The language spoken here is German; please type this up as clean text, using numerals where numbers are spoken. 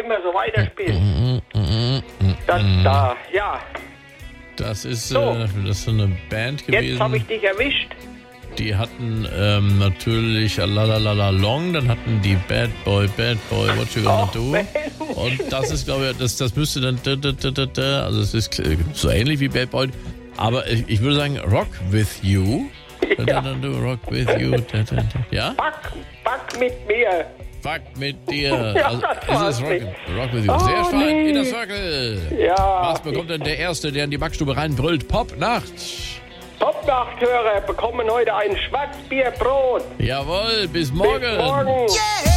immer so weiterspielen. Ja. Das ist, So. das ist so eine Band gewesen. Jetzt habe ich dich erwischt. Die hatten natürlich La Long, dann hatten die Bad Boy, What You Gonna Do. Mensch. Und das ist, glaube ich, das müsste dann, also es ist so ähnlich wie Bad Boy, aber ich würde sagen Rock With You. Ja. Rock With You. Ja? Back mit mir. Fuck mit dir. Ja, Also, das es war's ist nicht. Rock With You. Oh, Sehr fein. nee. Inner Circle. Ja. Was bekommt denn der Erste, der in die Backstube reinbrüllt? Popnacht. Top-Nachthörer bekommen heute ein Schwarzbierbrot. Jawohl, bis morgen. Bis morgen. Yeah!